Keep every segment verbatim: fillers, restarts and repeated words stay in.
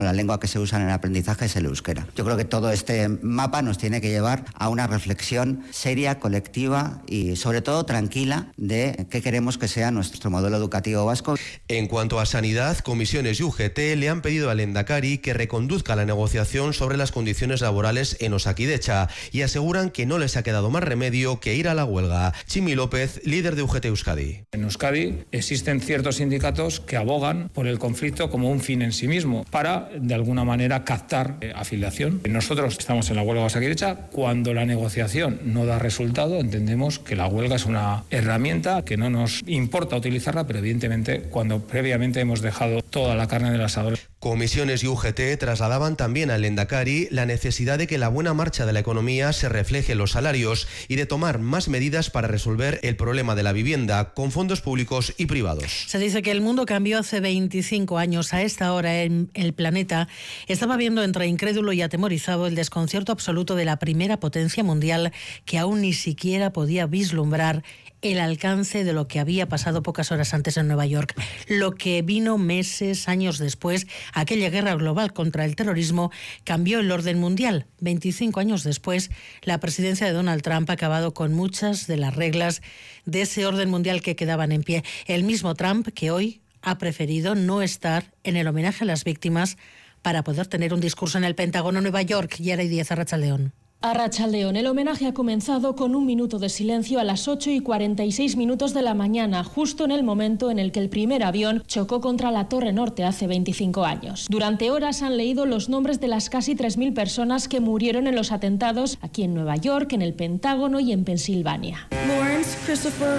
La lengua que se usa en el aprendizaje es el euskera. Yo creo que todo este mapa nos tiene que llevar a una reflexión seria, colectiva y sobre todo tranquila de qué queremos que sea nuestro modelo educativo vasco. En cuanto a sanidad, comisiones y U G T le han pedido al Lehendakari que reconduzca la negociación sobre las condiciones laborales en Osakidecha y aseguran que no les ha quedado más remedio que ir a la huelga. Chimi López, líder de U G T Euskadi. En Euskadi existen ciertos sindicatos que abogan por el conflicto como un fin en sí mismo para, de alguna manera, captar eh, afiliación. Nosotros estamos en la huelga de Osakidecha. Cuando la negociación no da resultado, entendemos que la huelga es una herramienta que no nos importa utilizarla, pero evidentemente cuando previamente hemos dejado toda la carne del asador. Comisiones y U G T trasladaban también al Lehendakari la necesidad de que la buena marcha de la economía se refleje en los salarios y de tomar más medidas para resolver el problema de la vivienda con fondos públicos y privados. Se dice que el mundo cambió hace veinticinco años. A esta hora el, el planeta estaba viendo entre incrédulo y atemorizado el desconcierto absoluto de la primera potencia mundial que aún ni siquiera podía vislumbrar el alcance de lo que había pasado pocas horas antes en Nueva York. Lo que vino meses, años después, aquella guerra global contra el terrorismo, cambió el orden mundial. veinticinco años después, la presidencia de Donald Trump ha acabado con muchas de las reglas de ese orden mundial que quedaban en pie. El mismo Trump que hoy ha preferido no estar en el homenaje a las víctimas para poder tener un discurso en el Pentágono, Nueva York. Yara y Díaz, Arratsaldeon. A Arratsaldeon, el homenaje ha comenzado con un minuto de silencio a las ocho y cuarenta y seis minutos de la mañana, justo en el momento en el que el primer avión chocó contra la Torre Norte hace veinticinco años. Durante horas han leído los nombres de las casi tres mil personas que murieron en los atentados aquí en Nueva York, en el Pentágono y en Pensilvania. Lawrence Christopher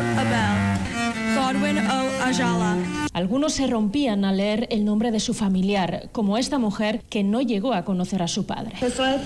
Abel, Godwin O. Ayala. Algunos se rompían al leer el nombre de su familiar, como esta mujer que no llegó a conocer a su padre.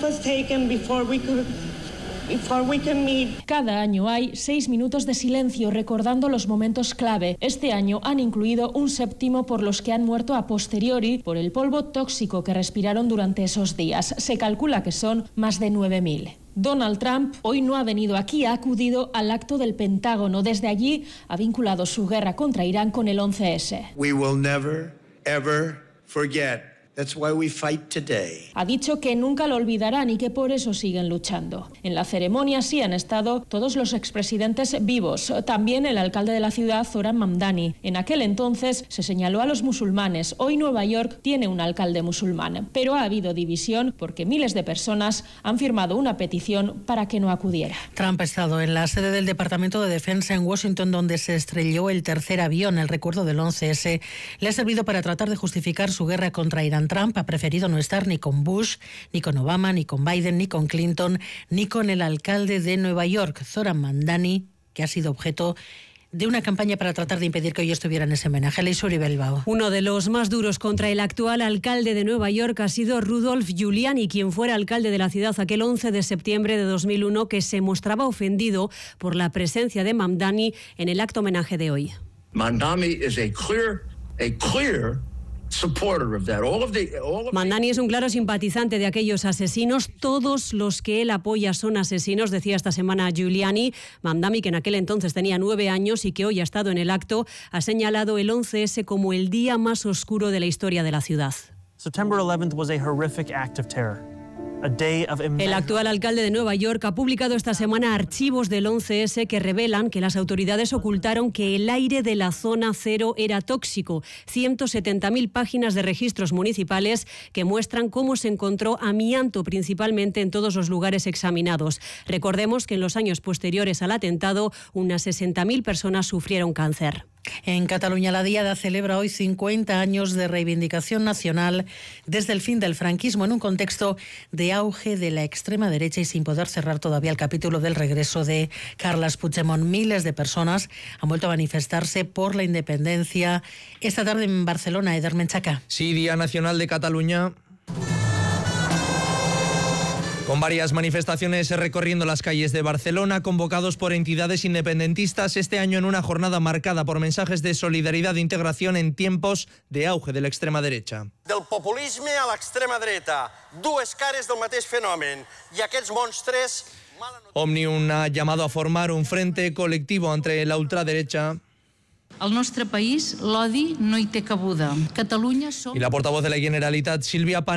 Cada año hay seis minutos de silencio recordando los momentos clave. Este año han incluido un séptimo por los que han muerto a posteriori por el polvo tóxico que respiraron durante esos días. Se calcula que son más de nueve mil. Donald Trump hoy no ha venido aquí, ha acudido al acto del Pentágono. Desde allí ha vinculado su guerra contra Irán con el once ese. We will never, ever forget. That's why we fight today. Ha dicho que nunca lo olvidarán y que por eso siguen luchando. En la ceremonia sí han estado todos los expresidentes vivos, también el alcalde de la ciudad, Zoran Mamdani. En aquel entonces se señaló a los musulmanes. Hoy Nueva York tiene un alcalde musulmán, pero ha habido división porque miles de personas han firmado una petición para que no acudiera. Trump ha estado en la sede del Departamento de Defensa en Washington, donde se estrelló el tercer avión. El recuerdo del once ese le ha servido para tratar de justificar su guerra contra Irán. Trump ha preferido no estar ni con Bush, ni con Obama, ni con Biden, ni con Clinton, ni con el alcalde de Nueva York, Zoran Mamdani, que ha sido objeto de una campaña para tratar de impedir que hoy estuviera en ese homenaje. Leisuri Bilbao. Uno de los más duros contra el actual alcalde de Nueva York ha sido Rudolph Giuliani, quien fuera alcalde de la ciudad aquel once de septiembre de dos mil uno, que se mostraba ofendido por la presencia de Mamdani en el acto homenaje de hoy. Mamdani is a clear, a clear Mamdani es un claro simpatizante de aquellos asesinos. Todos los que él apoya son asesinos, decía esta semana Giuliani. Mamdani, que en aquel entonces tenía nueve años y que hoy ha estado en el acto, ha señalado el once ese como el día más oscuro de la historia de la ciudad. September eleventh was a horrific act of terror. El actual alcalde de Nueva York ha publicado esta semana archivos del once ese que revelan que las autoridades ocultaron que el aire de la zona cero era tóxico. ciento setenta mil páginas de registros municipales que muestran cómo se encontró amianto principalmente en todos los lugares examinados. Recordemos que en los años posteriores al atentado unas sesenta mil personas sufrieron cáncer. En Cataluña, la Diada celebra hoy cincuenta años de reivindicación nacional desde el fin del franquismo, en un contexto de auge de la extrema derecha y sin poder cerrar todavía el capítulo del regreso de Carles Puigdemont. Miles de personas han vuelto a manifestarse por la independencia esta tarde en Barcelona. Eder Menchaca. Sí, Día Nacional de Cataluña, con varias manifestaciones recorriendo las calles de Barcelona, convocados por entidades independentistas, este año en una jornada marcada por mensajes de solidaridad e integración en tiempos de auge de la extrema derecha. Del populisme a l'extrema dreta, dues cares del mateix fenomen, i aquests monstres... Òmnium ha llamado a formar un frente colectivo entre la ultraderecha. Al nostre país l'odi no hi té cabuda. Catalunya som... Y la portavoz de la Generalitat, Silvia Pan,